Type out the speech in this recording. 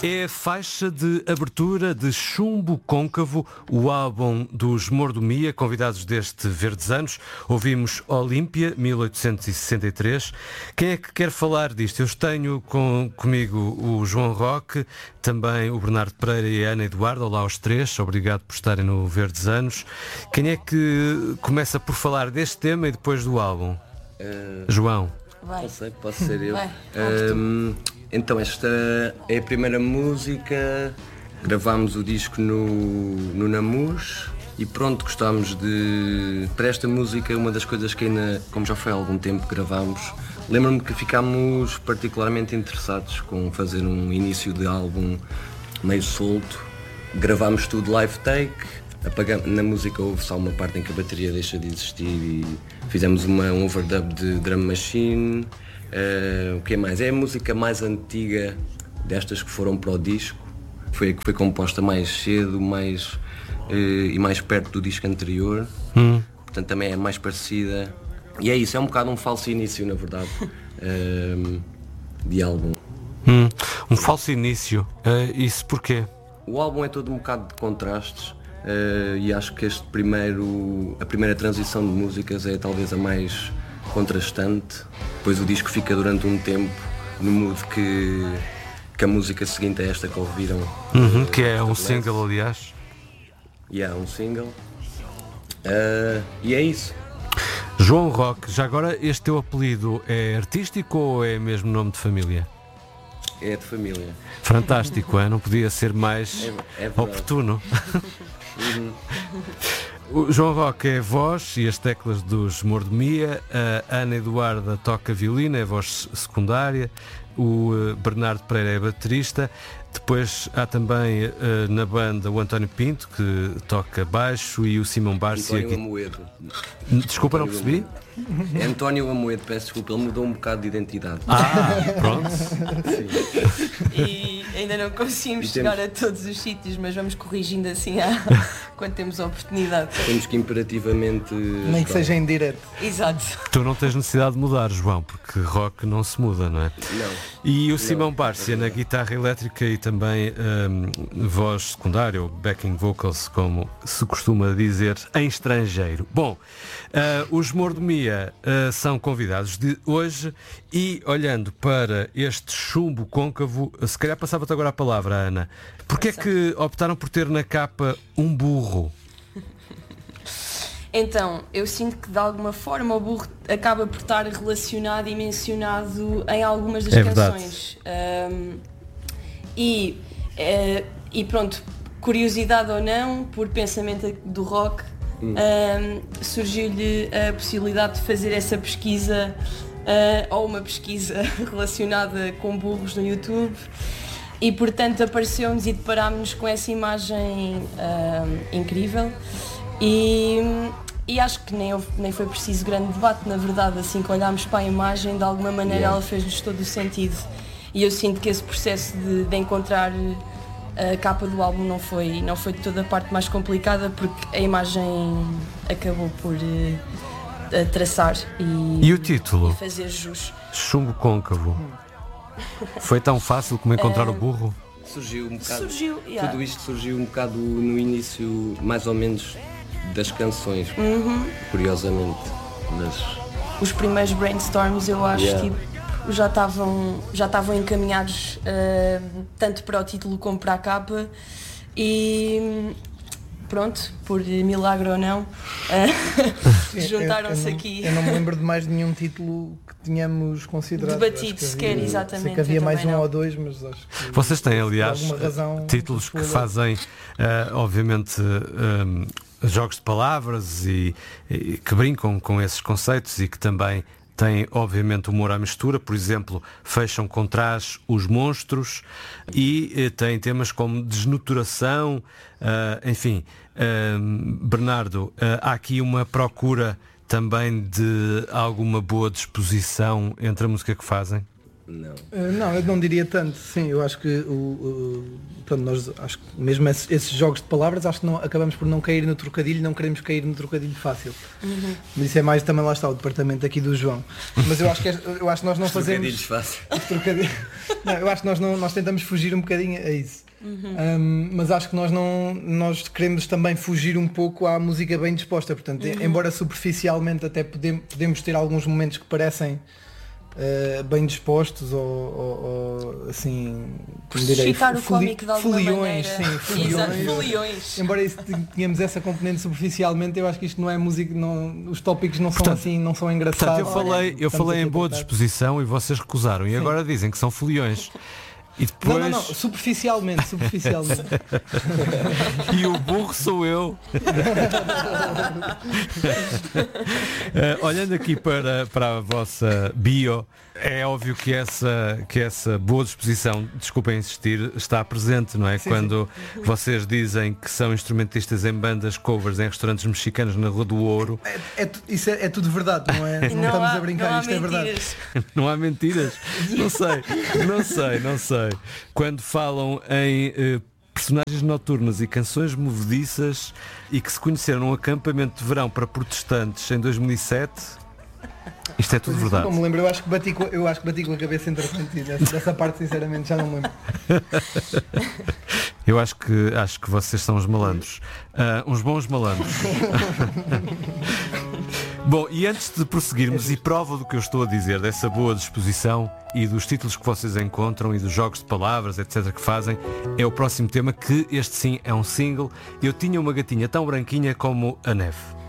É a faixa de abertura de Chumbo Côncavo, o álbum dos Mordomia, convidados deste Verdes Anos. Ouvimos Olímpia, 1863. Quem é que quer falar disto? Eu tenho comigo o João Roque, também o Bernardo Pereira e a Ana Eduardo. Olá aos três, obrigado por estarem no Verdes Anos. Quem é que começa por falar deste tema e depois do álbum? João. Vai. Não sei, posso ser eu. Vai. Então, esta é a primeira música. Gravámos o disco no Namus e pronto, gostámos de... Para esta música, uma das coisas que ainda, como já foi há algum tempo que gravámos, lembro-me que ficámos particularmente interessados com fazer um início de álbum meio solto. Gravámos tudo live take. Na música houve só uma parte em que a bateria deixa de existir e fizemos um overdub de drum machine. O que é mais? É a música mais antiga destas que foram para o disco. Foi a que foi composta mais cedo e mais perto do disco anterior. Portanto também é mais parecida. E é isso, é um bocado um falso início, na verdade, de álbum. Um falso início. Isso porquê? O álbum é todo um bocado de contrastes. E acho que a primeira transição de músicas é talvez a mais contrastante. Depois o disco fica durante um tempo no mood que a música seguinte é esta que ouviram. Que é um single, aliás. Um single. E é isso. João Roque, já agora este teu apelido é artístico ou é mesmo nome de família? É de família. Fantástico, não podia ser mais oportuno. O João Roque é a voz e as teclas dos Mordomia, a Ana Eduarda toca violino, é a voz secundária, o Bernardo Pereira é baterista. Depois há também na banda o António Pinto, que toca baixo, e o Simão Barcia. António Amoedo. Desculpa, não percebi? É António Amoedo, peço desculpa, ele mudou um bocado de identidade. Pronto. E ainda não conseguimos chegar a todos os sítios, mas vamos corrigindo assim quando temos a oportunidade. Temos que imperativamente... Nem que seja em direto. Exato. Tu não tens necessidade de mudar, João, porque rock não se muda, não é? Não. E o Simão Barcia na guitarra elétrica e também voz secundária, ou backing vocals, como se costuma dizer em estrangeiro. Bom, os Mordomia são convidados de hoje e, olhando para este Chumbo Côncavo, se calhar passava-te agora a palavra, Ana. Porquê é que optaram por ter na capa um burro? Então, eu sinto que de alguma forma o burro acaba por estar relacionado e mencionado em algumas das canções. E pronto, curiosidade ou não, por pensamento do rock, surgiu-lhe a possibilidade de fazer essa pesquisa, ou uma pesquisa relacionada com burros no YouTube, e portanto apareceu-nos e deparámos-nos com essa imagem incrível. E acho que nem foi preciso grande debate, na verdade. Assim que olhámos para a imagem, de alguma maneira ela fez-nos todo o sentido. E eu sinto que esse processo de encontrar a capa do álbum não foi de toda a parte mais complicada, porque a imagem acabou por traçar E o título? E fazer jus. Chumbo Côncavo. Foi tão fácil como encontrar o burro? Surgiu um bocado. Yeah. Tudo isto surgiu um bocado no início, mais ou menos, das canções, curiosamente. Os primeiros brainstorms, eu acho, já estavam encaminhados tanto para o título como para a capa, e pronto, por milagre ou não, juntaram-se aqui. Eu não me lembro de mais nenhum título que tínhamos considerado. Debatido sequer, exatamente. Sei que havia mais um ou dois, mas acho que... Vocês têm, aliás, títulos que pessoa... fazem, obviamente, jogos de palavras e que brincam com esses conceitos e que também têm, obviamente, humor à mistura. Por exemplo, Fecham com Trás os Monstros, e têm temas como desnaturação, enfim. Bernardo, há aqui uma procura também de alguma boa disposição entre a música que fazem? Não. Não, eu não diria tanto, sim, eu acho que pronto, nós acho que mesmo esses jogos de palavras acho que não, acabamos por não cair no trocadilho, não queremos cair no trocadilho fácil. Mas isso é mais também, lá está, o departamento aqui do João. Mas eu acho que nós não fazemos trocadilhos. Não, eu acho que nós tentamos fugir um bocadinho a isso. Mas acho que nós queremos também fugir um pouco à música bem disposta, portanto, embora superficialmente até podemos ter alguns momentos que parecem bem dispostos ou assim, como direi, justificar o cómico de alguma foliões, maneira. sim, Exato, foliões. Embora isso tenhamos essa componente superficialmente, eu acho que isto não é música, os tópicos não são assim, não são engraçados. Portanto, eu falei em boa disposição e vocês recusaram, e agora dizem que são foliões. E depois... Não, superficialmente. E o burro sou eu. Olhando aqui para a vossa bio, é óbvio que essa boa disposição, desculpem insistir, está presente, não é? Sim, quando vocês dizem que são instrumentistas em bandas covers em restaurantes mexicanos na Rua do Ouro. Isso é tudo verdade, não é? Não estamos a brincar, isto é verdade. Não há mentiras? Não sei. Quando falam em personagens noturnas e canções movediças e que se conheceram num acampamento de verão para protestantes em 2007, isto é tudo verdade. Não me lembro, eu acho que bati com a cabeça entretanto, dessa parte sinceramente já não me lembro. Eu acho que vocês são uns malandros, uns bons malandros. Bom, e antes de prosseguirmos, e prova do que eu estou a dizer, dessa boa disposição e dos títulos que vocês encontram e dos jogos de palavras, etc. que fazem, é o próximo tema, que este sim é um single. Eu tinha uma gatinha tão branquinha como a neve.